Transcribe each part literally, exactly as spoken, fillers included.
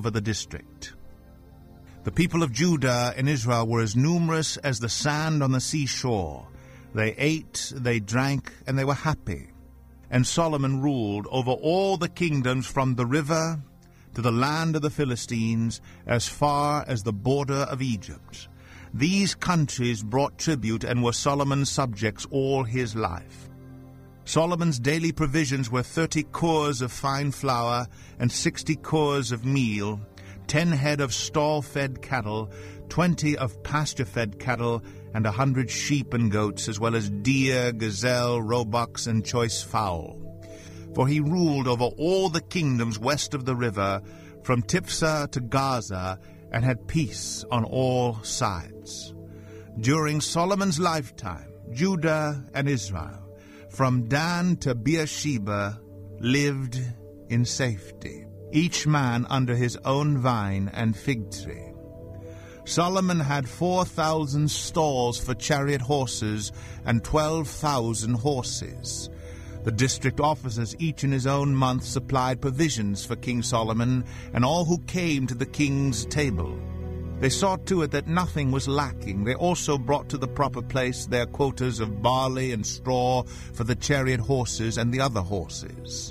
over the district. The people of Judah and Israel were as numerous as the sand on the seashore. They ate, they drank, and they were happy. And Solomon ruled over all the kingdoms from the river to the land of the Philistines, as far as the border of Egypt. These countries brought tribute and were Solomon's subjects all his life. Solomon's daily provisions were thirty cors of fine flour and sixty cors of meal, ten head of stall-fed cattle, twenty of pasture-fed cattle, and a hundred sheep and goats, as well as deer, gazelle, roebucks, and choice fowl. For he ruled over all the kingdoms west of the river, from Tiphsah to Gaza, and had peace on all sides. During Solomon's lifetime, Judah and Israel, from Dan to Beersheba, lived in safety, each man under his own vine and fig tree. Solomon had four thousand stalls for chariot horses and twelve thousand horses. The district officers, each in his own month, supplied provisions for King Solomon and all who came to the king's table. They saw to it that nothing was lacking. They also brought to the proper place their quotas of barley and straw for the chariot horses and the other horses.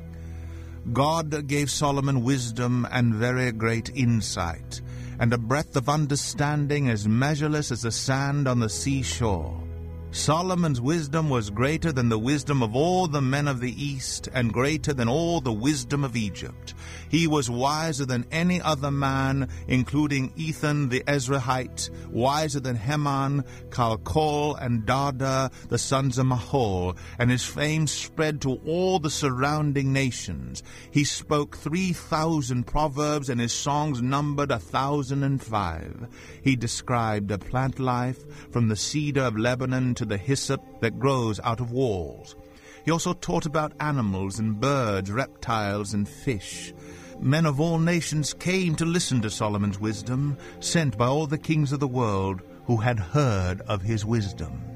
God gave Solomon wisdom and very great insight, and a breadth of understanding as measureless as the sand on the seashore. Solomon's wisdom was greater than the wisdom of all the men of the East, and greater than all the wisdom of Egypt. He was wiser than any other man, including Ethan the Ezrahite, wiser than Heman, Calcol, and Dada, the sons of Mahol, and his fame spread to all the surrounding nations. He spoke three thousand proverbs, and his songs numbered a thousand and five. He described a plant life from the cedar of Lebanon to the hyssop that grows out of walls. He also taught about animals and birds, reptiles and fish. Men of all nations came to listen to Solomon's wisdom, sent by all the kings of the world who had heard of his wisdom.